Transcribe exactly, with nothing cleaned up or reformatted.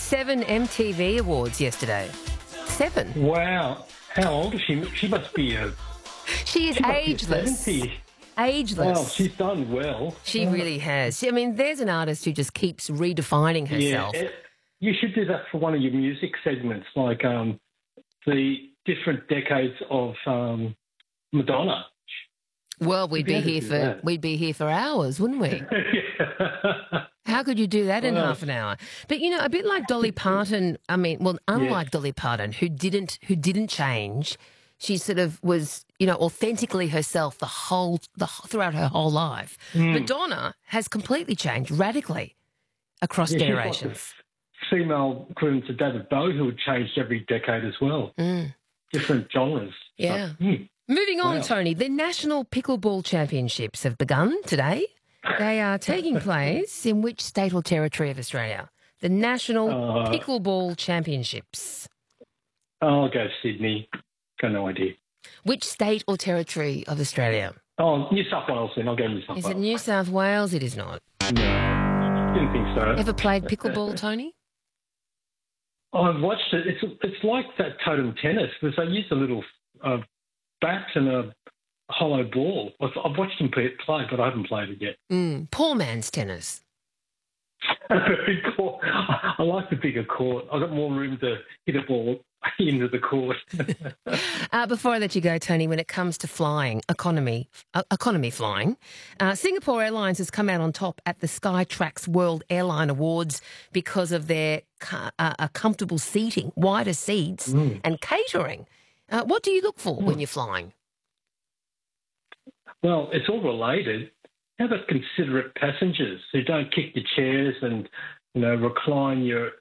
seven M T V Awards yesterday. Seven. Wow. How old is she? She must be a... She is she must be ageless. seventy. Ageless. Wow, she's done well. She Oh. really has. I mean, there's an artist who just keeps redefining herself. Yeah, it, you should do that for one of your music segments, like um, the different decades of um, Madonna. Well, we'd You'd be be able to here do for that. we'd be here for hours, wouldn't we? Yeah. How could you do that in Well, half an hour? But you know, a bit like Dolly Parton. I mean, well, unlike Dolly Parton, who didn't who didn't change, she sort of was, you know, authentically herself the whole the throughout her whole life. Mm. Madonna has completely changed radically across Yeah, she's like the generations. female equivalent to David Bowie, who had changed every decade as well. Mm. Different genres. Yeah. So, mm. Moving on, Wow. Tony, the National Pickleball Championships have begun today. They are taking place in which state or territory of Australia? The National Uh, Pickleball Championships. I'll go Sydney. Got no idea. Which state or territory of Australia? Oh, New South Wales then. I'll go New South Is Wales. it New South Wales? It is not. No, didn't think so. Ever played pickleball, Tony? I've watched it. It's it's like that totem tennis because they use a little uh, bat and a hollow ball. I've, I've watched them play, play, but I haven't played it yet. Mm, poor man's tennis. Very cool. I, I like the bigger court. I've got more room to hit a ball into the court. Uh, before I let you go, Tony, when it comes to flying, economy, uh, economy flying, uh, Singapore Airlines has come out on top at the Skytrax World Airline Awards because of their co- uh, uh, comfortable seating, wider seats, Mm. and catering. Uh, what do you look for when you're flying? Well, it's all related. How about considerate passengers who don't kick your chairs and, you know, recline your